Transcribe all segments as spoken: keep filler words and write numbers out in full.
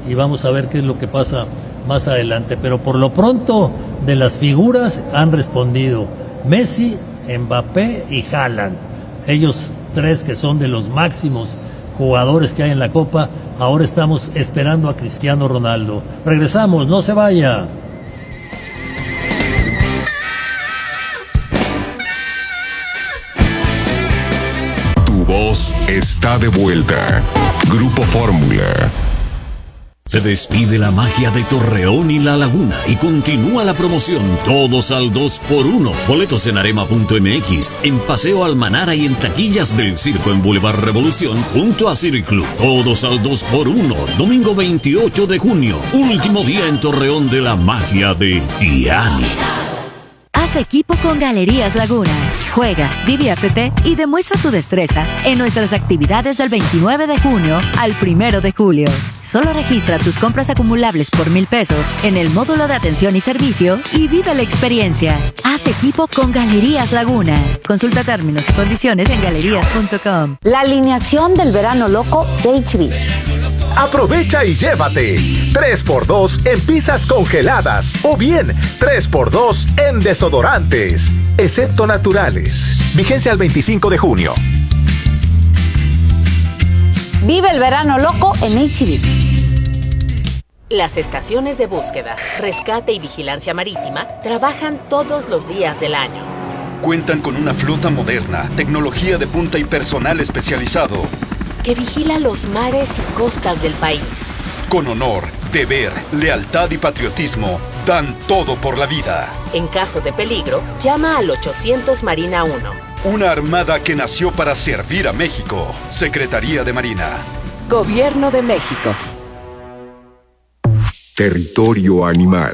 y vamos a ver qué es lo que pasa más adelante. Pero por lo pronto, de las figuras han respondido Messi, Mbappé y Haaland. Ellos tres que son de los máximos jugadores que hay en la Copa. Ahora estamos esperando a Cristiano Ronaldo. Regresamos, no se vaya. Tu voz está de vuelta. Grupo Fórmula. Se despide la magia de Torreón y La Laguna y continúa la promoción todos al dos por uno. Boletos en arema punto m x, en Paseo Almanara y en taquillas del Circo en Boulevard Revolución junto a Circlub. Todos al dos por uno, domingo veintiocho de junio, último día en Torreón de la magia de Tiani. Haz equipo con Galerías Laguna. Juega, diviértete y demuestra tu destreza en nuestras actividades del veintinueve de junio al primero de julio. Solo registra tus compras acumulables por mil pesos en el módulo de atención y servicio y vive la experiencia. Haz equipo con Galerías Laguna. Consulta términos y condiciones en galerías punto com. La alineación del verano loco de H B. Aprovecha y llévate tres por dos en pizzas congeladas o bien tres por dos en desodorantes, excepto naturales. Vigencia al veinticinco de junio. Vive el verano loco en H B. Las estaciones de búsqueda, rescate y vigilancia marítima trabajan todos los días del año. Cuentan con una flota moderna, tecnología de punta y personal especializado que vigila los mares y costas del país. Con honor, deber, lealtad y patriotismo, dan todo por la vida. En caso de peligro, llama al ochocientos Marina uno. Una armada que nació para servir a México. Secretaría de Marina. Gobierno de México. Territorio animal.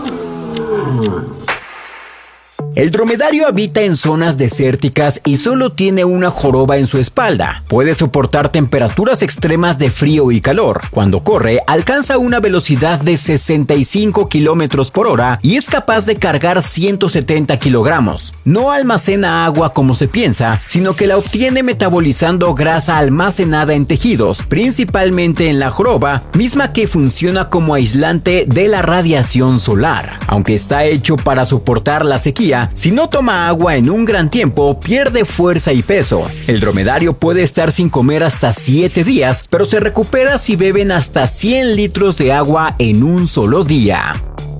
El dromedario habita en zonas desérticas y solo tiene una joroba en su espalda. Puede soportar temperaturas extremas de frío y calor. Cuando corre, alcanza una velocidad de sesenta y cinco kilómetros por hora y es capaz de cargar ciento setenta kilogramos. No almacena agua como se piensa, sino que la obtiene metabolizando grasa almacenada en tejidos, principalmente en la joroba, misma que funciona como aislante de la radiación solar. Aunque está hecho para soportar la sequía, si no toma agua en un gran tiempo, pierde fuerza y peso. El dromedario puede estar sin comer hasta siete días, pero se recupera si beben hasta cien litros de agua en un solo día.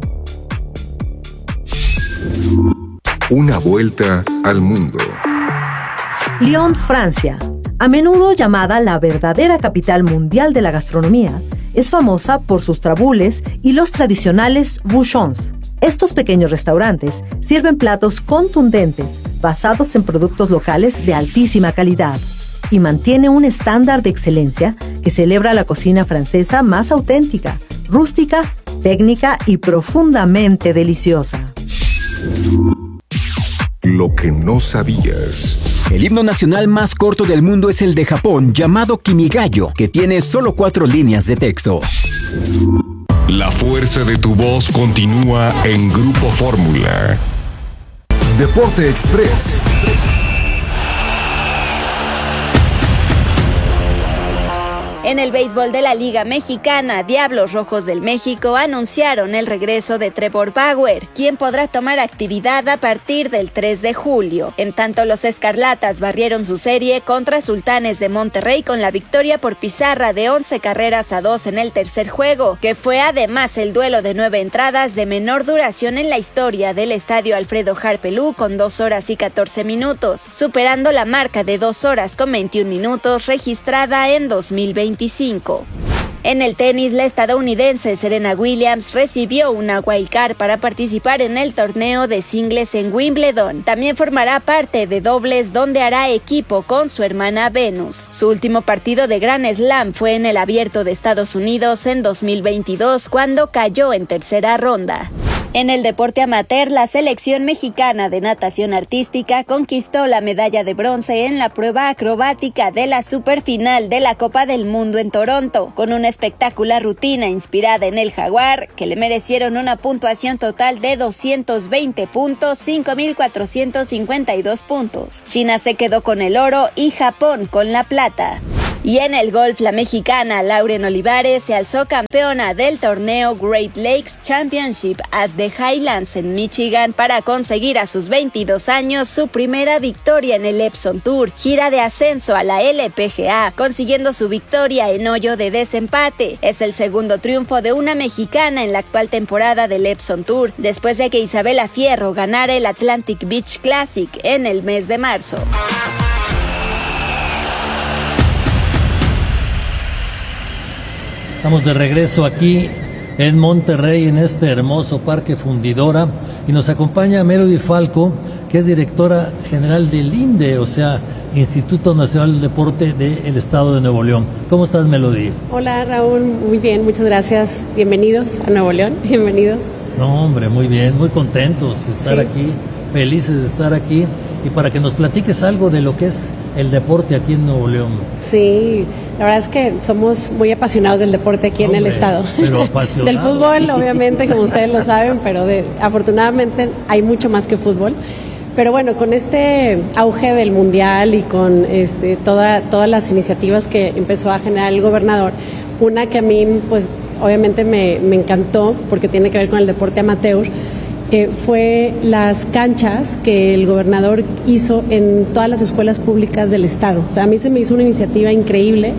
Una vuelta al mundo. Lyon, Francia. A menudo llamada la verdadera capital mundial de la gastronomía, es famosa por sus trabules y los tradicionales bouchons. Estos pequeños restaurantes sirven platos contundentes, basados en productos locales de altísima calidad, y mantiene un estándar de excelencia que celebra la cocina francesa más auténtica, rústica, técnica y profundamente deliciosa. Lo que no sabías. El himno nacional más corto del mundo es el de Japón, llamado Kimigayo, que tiene solo cuatro líneas de texto. La fuerza de tu voz continúa en Grupo Fórmula. Deporte Express. En el béisbol de la Liga Mexicana, Diablos Rojos del México anunciaron el regreso de Trevor Bauer, quien podrá tomar actividad a partir del tres de julio. En tanto, los Escarlatas barrieron su serie contra Sultanes de Monterrey con la victoria por pizarra de once carreras a dos en el tercer juego, que fue además el duelo de nueve entradas de menor duración en la historia del estadio Alfredo Harpelú con dos horas y catorce minutos, superando la marca de dos horas con veintiún minutos registrada en dos mil veinticinco. En el tenis, la estadounidense Serena Williams recibió una wildcard para participar en el torneo de singles en Wimbledon. También formará parte de dobles, donde hará equipo con su hermana Venus. Su último partido de Grand Slam fue en el Abierto de Estados Unidos en dos mil veintidós, cuando cayó en tercera ronda. En el deporte amateur, la selección mexicana de natación artística conquistó la medalla de bronce en la prueba acrobática de la superfinal de la Copa del Mundo en Toronto, con una espectacular rutina inspirada en el jaguar, que le merecieron una puntuación total de doscientos veinte puntos, cinco mil cuatrocientos cincuenta y dos puntos. China se quedó con el oro y Japón con la plata. Y en el golf, la mexicana Lauren Olivares se alzó campeona del torneo Great Lakes Championship at the Highlands en Michigan para conseguir a sus veintidós años su primera victoria en el Epson Tour, gira de ascenso a la L P G A, consiguiendo su victoria en hoyo de desempate. Es el segundo triunfo de una mexicana en la actual temporada del Epson Tour, después de que Isabela Fierro ganara el Atlantic Beach Classic en el mes de marzo. Estamos de regreso aquí en Monterrey, en este hermoso Parque Fundidora, y nos acompaña Melody Falco, que es directora general del I N D E, o sea, Instituto Nacional del Deporte del Estado de Nuevo León. ¿Cómo estás, Melody? Hola, Raúl, muy bien, muchas gracias. Bienvenidos a Nuevo León, bienvenidos. No, hombre, muy bien, muy contentos de estar sí. aquí, felices de estar aquí, y para que nos platiques algo de lo que es el deporte aquí en Nuevo León. Sí, la verdad es que somos muy apasionados del deporte aquí Hombre, en el estado. Pero apasionados. Del fútbol, obviamente, como ustedes lo saben, pero de, afortunadamente hay mucho más que fútbol. Pero bueno, con este auge del mundial y con este, toda, todas las iniciativas que empezó a generar el gobernador, una que a mí, pues, obviamente me, me encantó porque tiene que ver con el deporte amateur, Eh, fue las canchas que el gobernador hizo en todas las escuelas públicas del estado. O sea, a mí se me hizo una iniciativa increíble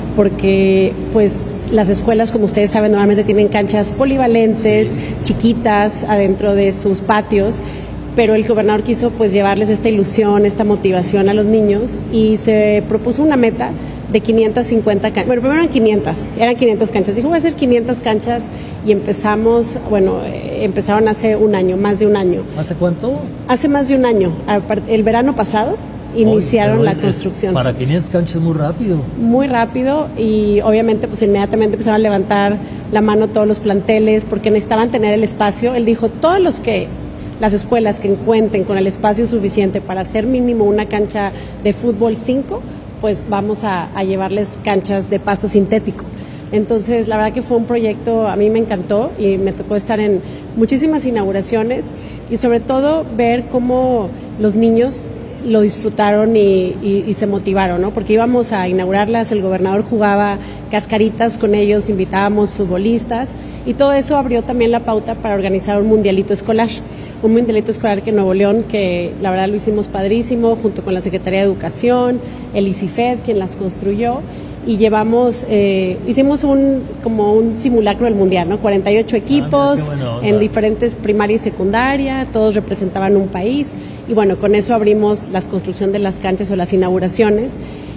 porque, pues, las escuelas, como ustedes saben, normalmente tienen canchas polivalentes, sí. chiquitas, adentro de sus patios, pero el gobernador quiso, pues, llevarles esta ilusión, esta motivación a los niños y se propuso una meta de quinientas cincuenta canchas. Bueno, primero eran quinientas, eran quinientas canchas. Dijo, voy a hacer quinientas canchas y empezamos, bueno, eh, empezaron hace un año, más de un año. ¿Hace cuánto? Hace más de un año. El verano pasado iniciaron Oy, la construcción. Para quinientas canchas muy rápido. Muy rápido y obviamente pues inmediatamente empezaron a levantar la mano todos los planteles porque necesitaban tener el espacio. Él dijo, todos los que... las escuelas que cuenten con el espacio suficiente para hacer mínimo una cancha de fútbol cinco, pues vamos a, a llevarles canchas de pasto sintético. Entonces, la verdad que fue un proyecto, a mí me encantó y me tocó estar en muchísimas inauguraciones y sobre todo ver cómo los niños lo disfrutaron y, y, y se motivaron, ¿no? Porque íbamos a inaugurarlas, el gobernador jugaba cascaritas con ellos, invitábamos futbolistas y todo eso abrió también la pauta para organizar un mundialito escolar. Un mundialito escolar que en Nuevo León, que la verdad lo hicimos padrísimo, junto con la Secretaría de Educación, el ICIFED, quien las construyó, y llevamos, eh, hicimos un como un simulacro del mundial, ¿no? cuarenta y ocho equipos ah, en diferentes primaria y secundaria, todos representaban un país, y bueno, con eso abrimos la construcción de las canchas o las inauguraciones.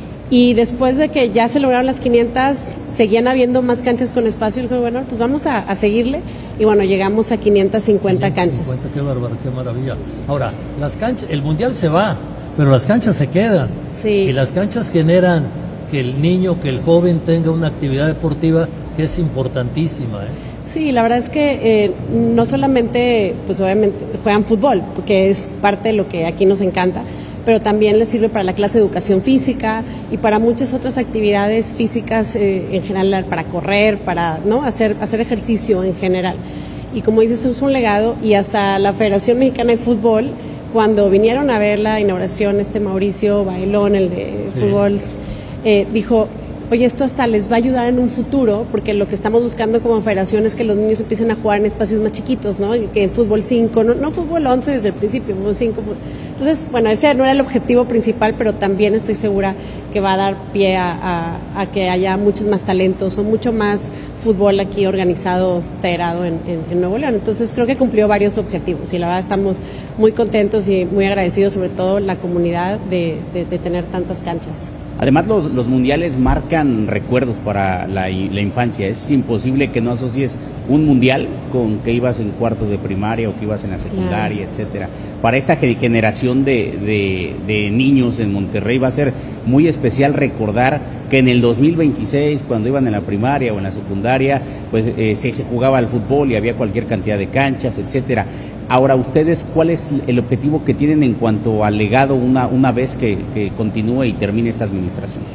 Y después de que ya se lograron las quinientas, seguían habiendo más canchas con espacio. Y dije, bueno, pues vamos a, a seguirle. Y bueno, llegamos a quinientas cincuenta canchas. Qué bárbaro, qué maravilla. Ahora, las canchas, el mundial se va, pero las canchas se quedan. Sí. Y las canchas generan que el niño, que el joven tenga una actividad deportiva que es importantísima, ¿eh? Sí, la verdad es que eh, no solamente, pues obviamente juegan fútbol, porque es parte de lo que aquí nos encanta, pero también les sirve para la clase de educación física y para muchas otras actividades físicas eh, en general, para correr, para no hacer hacer ejercicio en general. Y como dices, es un legado y hasta la Federación Mexicana de Fútbol, cuando vinieron a ver la inauguración, este Mauricio Bailón, el de sí. fútbol, eh, dijo, oye, esto hasta les va a ayudar en un futuro, porque lo que estamos buscando como federación es que los niños empiecen a jugar en espacios más chiquitos, ¿no? Que en fútbol cinco, no, no fútbol once desde el principio, fútbol cinco. Fútbol. Entonces, bueno, ese no era el objetivo principal, pero también estoy segura que va a dar pie a, a, a que haya muchos más talentos o mucho más fútbol aquí organizado, federado en, en, en Nuevo León. Entonces, creo que cumplió varios objetivos y la verdad estamos muy contentos y muy agradecidos, sobre todo la comunidad, de, de, de tener tantas canchas. Además, los, los mundiales marcan recuerdos para la, la infancia. Es imposible que no asocies un mundial con que ibas en cuarto de primaria o que ibas en la secundaria, claro. etcétera. Para esta generación de, de, de niños en Monterrey va a ser muy especial recordar que en el dos mil veintiséis, cuando iban en la primaria o en la secundaria, pues eh, se, se jugaba al fútbol y había cualquier cantidad de canchas, etcétera. Ahora, ustedes, ¿cuál es el objetivo que tienen en cuanto al legado una, una vez que, que continúe y termine esta administración?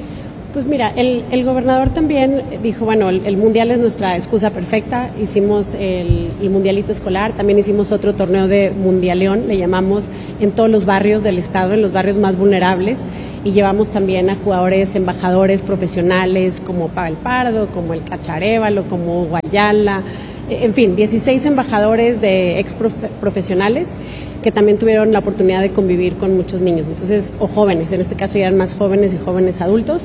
Pues mira, el, el gobernador también dijo, bueno, el, el mundial es nuestra excusa perfecta, hicimos el, el mundialito escolar, también hicimos otro torneo de mundialeón, le llamamos, en todos los barrios del estado, en los barrios más vulnerables, y llevamos también a jugadores, embajadores profesionales como Pavel Pardo, como el Cacharévalo, como Guayala, en fin, dieciséis embajadores de ex profe- profesionales que también tuvieron la oportunidad de convivir con muchos niños, entonces, o jóvenes, en este caso ya eran más jóvenes y jóvenes adultos.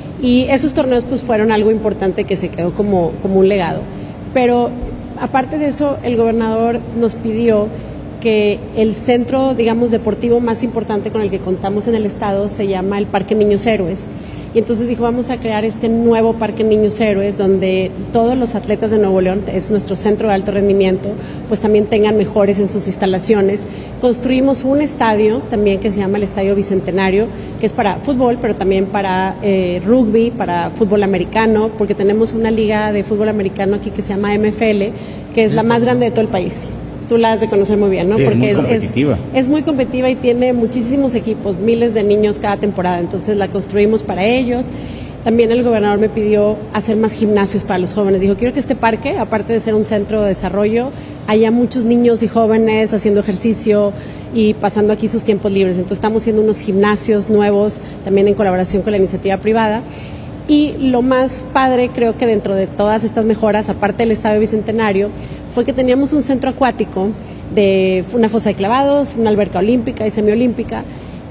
Y esos torneos pues fueron algo importante que se quedó como, como un legado. Pero aparte de eso, el gobernador nos pidió que el centro, digamos, deportivo más importante con el que contamos en el estado se llama el Parque Niños Héroes. Y entonces dijo, vamos a crear este nuevo Parque Niños Héroes donde todos los atletas de Nuevo León, es nuestro centro de alto rendimiento, pues también tengan mejores en sus instalaciones. Construimos un estadio también que se llama el Estadio Bicentenario, que es para fútbol, pero también para eh, rugby, para fútbol americano, porque tenemos una liga de fútbol americano aquí que se llama M F L, que es la más grande de todo el país. Tú la has de conocer muy bien, ¿no? Sí, porque es muy competitiva. Es, es muy competitiva y tiene muchísimos equipos, miles de niños cada temporada, entonces la construimos para ellos. También el gobernador me pidió hacer más gimnasios para los jóvenes. Dijo, quiero que este parque, aparte de ser un centro de desarrollo, haya muchos niños y jóvenes haciendo ejercicio y pasando aquí sus tiempos libres. Entonces estamos haciendo unos gimnasios nuevos, también en colaboración con la iniciativa privada. Y lo más padre, creo que dentro de todas estas mejoras, aparte del Estadio Bicentenario, fue que teníamos un centro acuático de una fosa de clavados, una alberca olímpica y semiolímpica,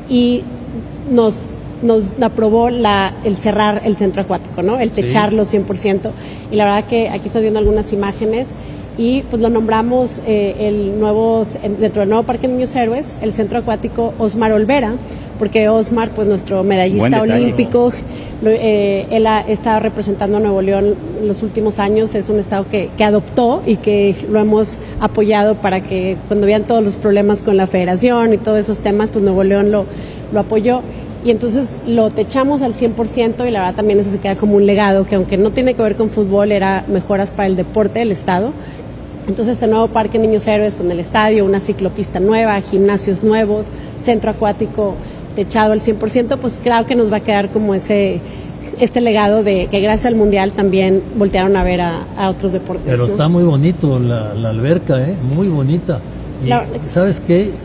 y nos, nos aprobó la, el cerrar el centro acuático, ¿no? El techarlo cien por ciento. Y la verdad que aquí estás viendo algunas imágenes y pues lo nombramos eh, el nuevo, dentro del nuevo Parque Niños Héroes, el centro acuático Osmar Olvera, porque Osmar, pues nuestro medallista olímpico, eh, él ha estado representando a Nuevo León los últimos años, es un estado que, que adoptó y que lo hemos apoyado para que cuando vean todos los problemas con la federación y todos esos temas, pues Nuevo León lo, lo apoyó. Y entonces lo techamos al cien por ciento y la verdad también eso se queda como un legado, que aunque no tiene que ver con fútbol, era mejoras para el deporte del estado. Entonces este nuevo Parque Niños Héroes con el estadio, una ciclopista nueva, gimnasios nuevos, centro acuático techado al cien por ciento, pues creo que nos va a quedar como ese este legado de que gracias al Mundial también voltearon a ver a, a otros deportes. Pero ¿no? está muy bonito la, la alberca, ¿eh? Muy bonita. Y la, ¿sabes qué? Sí.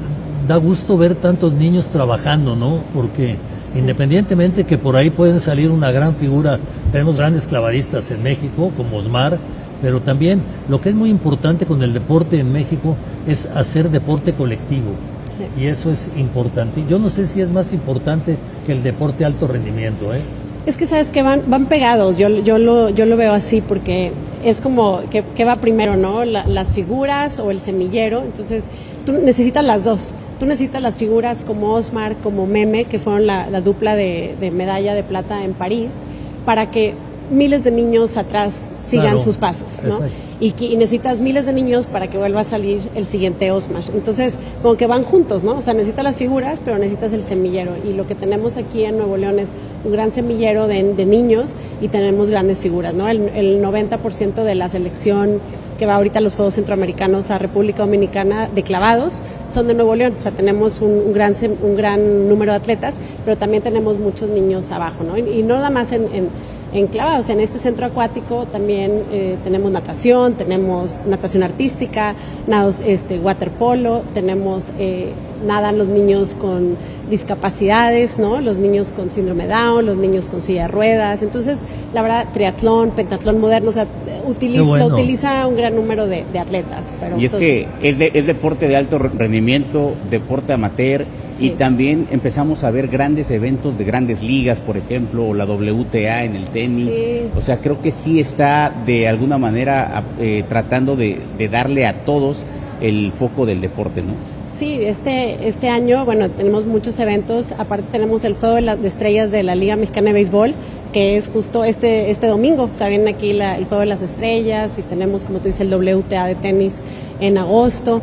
Da gusto ver tantos niños trabajando, ¿no? Porque sí. Independientemente que por ahí pueden salir una gran figura, tenemos grandes clavadistas en México, como Osmar, pero también lo que es muy importante con el deporte en México es hacer deporte colectivo. Sí. Y eso es importante. Yo no sé si es más importante que el deporte alto rendimiento, ¿eh? Es que sabes que van van pegados, yo yo lo yo lo veo así porque es como que, que va primero, ¿no? La, las figuras o el semillero, entonces tú necesitas las dos. Tú necesitas las figuras como Osmar, como Meme, que fueron la, la dupla de, de medalla de plata en París, para que miles de niños atrás sigan claro, sus pasos, ¿no? Y, y necesitas miles de niños para que vuelva a salir el siguiente Osmar. Entonces, como que van juntos, ¿no? O sea, necesitas las figuras, pero necesitas el semillero. Y lo que tenemos aquí en Nuevo León es un gran semillero de, de niños y tenemos grandes figuras, ¿no? El, el noventa por ciento de la selección que va ahorita a los Juegos Centroamericanos a República Dominicana de clavados son de Nuevo León. O sea, tenemos un, un, gran, un gran número de atletas, pero también tenemos muchos niños abajo, ¿no? Y, y no nada más en... en En clavados, en este centro acuático también eh, tenemos natación, tenemos natación artística, nados, este, waterpolo, tenemos, eh, nadan los niños con discapacidades, ¿no? Los niños con síndrome Down, los niños con silla de ruedas, entonces la verdad triatlón, pentatlón moderno, o sea, utiliza, bueno. lo utiliza un gran número de, de atletas. Pero y es entonces, que es, de, es deporte de alto rendimiento, deporte amateur. Sí. Y también empezamos a ver grandes eventos de grandes ligas, por ejemplo, o la W T A en el tenis. Sí. O sea, creo que sí está de alguna manera eh, tratando de, de darle a todos el foco del deporte, ¿no? Sí, este este año, bueno, tenemos muchos eventos. Aparte tenemos el Juego de, la, de Estrellas de la Liga Mexicana de Béisbol, que es justo este este domingo. O sea, viene aquí la, el Juego de las Estrellas y tenemos, como tú dices, el W T A de tenis en agosto.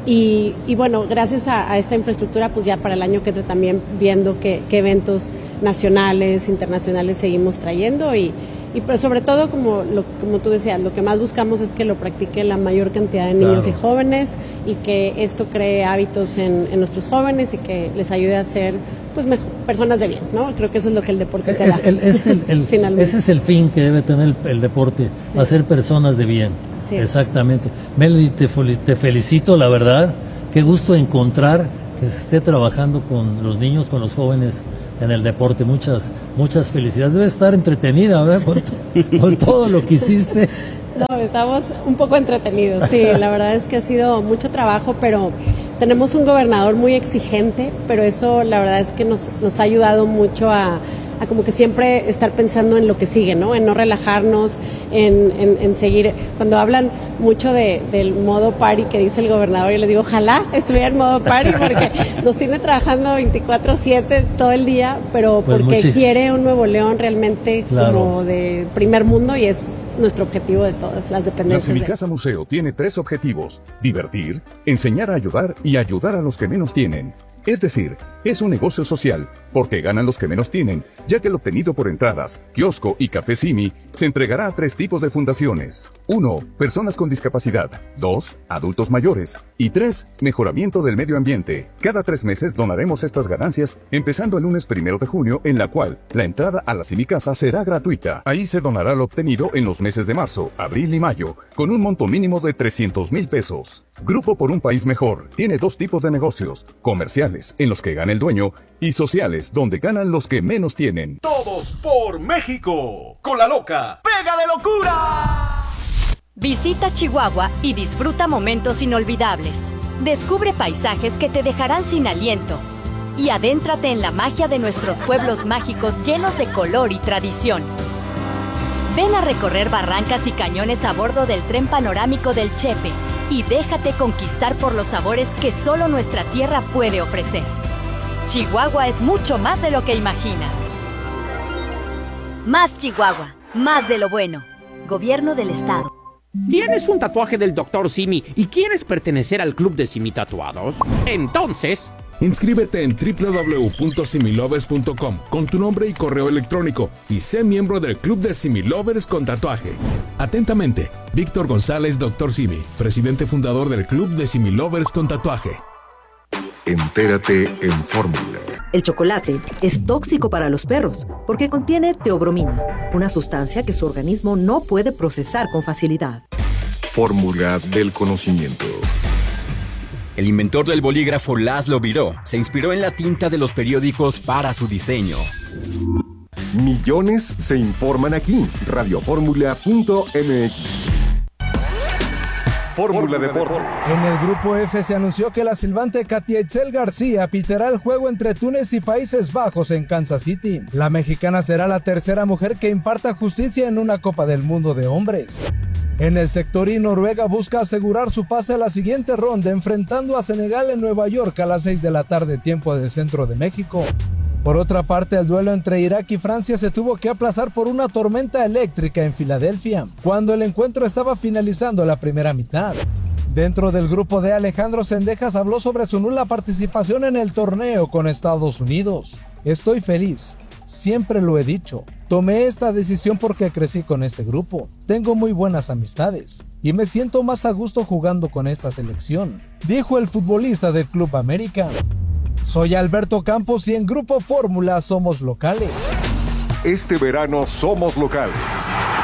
Y, y bueno, gracias a, a esta infraestructura, pues ya para el año que entra también viendo qué, qué eventos nacionales, internacionales seguimos trayendo y, y pues sobre todo, como, lo, como tú decías, lo que más buscamos es que lo practique la mayor cantidad de niños claro. y jóvenes, y que esto cree hábitos en, en nuestros jóvenes y que les ayude a ser pues mejor, personas de bien, ¿no? Creo que eso es lo que el deporte te es, da. El, es el, el, ese es el fin que debe tener el, el deporte, sí. hacer personas de bien. Así Exactamente. Es. Melody, te, te felicito, la verdad. Qué gusto encontrar que se esté trabajando con los niños, con los jóvenes en el deporte. Muchas, muchas felicidades. Debe estar entretenida, ¿verdad? Con, to, con todo lo que hiciste. No, estamos un poco entretenidos, sí. La verdad es que ha sido mucho trabajo, pero tenemos un gobernador muy exigente, pero eso la verdad es que nos, nos ha ayudado mucho a, a como que siempre estar pensando en lo que sigue, ¿no? En no relajarnos, en, en, en seguir. Cuando hablan mucho de, del modo party que dice el gobernador, yo le digo, ojalá estuviera en modo party, porque nos tiene trabajando veinticuatro siete todo el día, pero pues porque muchis... quiere un Nuevo León realmente claro. como de primer mundo, y es nuestro objetivo de todas las dependencias. La Semicasa de... Museo tiene tres objetivos: divertir, enseñar a ayudar y ayudar a los que menos tienen. Es decir, es un negocio social, porque ganan los que menos tienen, ya que el obtenido por entradas, kiosco y café Simi se entregará a tres tipos de fundaciones. uno. Personas con discapacidad. dos. Adultos mayores. Y tres. Mejoramiento del medio ambiente. Cada tres meses donaremos estas ganancias, empezando el lunes primero de junio, en la cual la entrada a la Semicasa será gratuita. Ahí se donará lo obtenido en los meses de marzo, abril y mayo, con un monto mínimo de trescientos mil pesos. Grupo por un País Mejor tiene dos tipos de negocios: comerciales, en los que gana el dueño, y sociales, donde ganan los que menos tienen. Todos por México, con la loca Pega de Locura. Visita Chihuahua y disfruta momentos inolvidables. Descubre paisajes que te dejarán sin aliento y adéntrate en la magia de nuestros pueblos mágicos llenos de color y tradición. Ven a recorrer barrancas y cañones a bordo del tren panorámico del Chepe y déjate conquistar por los sabores que solo nuestra tierra puede ofrecer. Chihuahua es mucho más de lo que imaginas. Más Chihuahua, más de lo bueno. Gobierno del Estado. ¿Tienes un tatuaje del doctor Simi y quieres pertenecer al club de Simi Tatuados? Entonces... inscríbete en doble u doble u doble u punto similovers punto com con tu nombre y correo electrónico y sé miembro del club de Similovers con tatuaje. Atentamente, Víctor González, doctor Simi, presidente fundador del club de Similovers con tatuaje. Entérate en Fórmula. El chocolate es tóxico para los perros porque contiene teobromina, una sustancia que su organismo no puede procesar con facilidad. Fórmula del conocimiento. El inventor del bolígrafo Laszlo Biró se inspiró en la tinta de los periódicos para su diseño. Millones se informan aquí. radio fórmula punto m x. Fórmula Deportes. En el grupo F se anunció que la silbante Katia Itzel García pitará el juego entre Túnez y Países Bajos en Kansas City. La mexicana será la tercera mujer que imparta justicia en una Copa del Mundo de hombres. En el sectorí, Noruega busca asegurar su pase a la siguiente ronda, enfrentando a Senegal en Nueva York a las seis de la tarde, tiempo del centro de México. Por otra parte, el duelo entre Irak y Francia se tuvo que aplazar por una tormenta eléctrica en Filadelfia, cuando el encuentro estaba finalizando la primera mitad. Dentro del grupo D, Alejandro Zendejas habló sobre su nula participación en el torneo con Estados Unidos. Estoy feliz, siempre lo he dicho. Tomé esta decisión porque crecí con este grupo, tengo muy buenas amistades y me siento más a gusto jugando con esta selección, dijo el futbolista del Club América. Soy Alberto Campos y en Grupo Fórmula somos locales. Este verano somos locales.